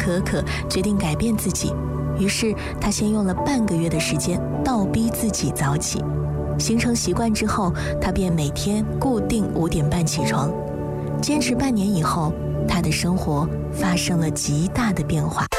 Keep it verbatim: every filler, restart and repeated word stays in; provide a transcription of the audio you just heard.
可可决定改变自己，于是他先用了半个月的时间倒逼自己早起。形成习惯之后，他便每天固定五点半起床。坚持半年以后，他的生活发生了极大的变化。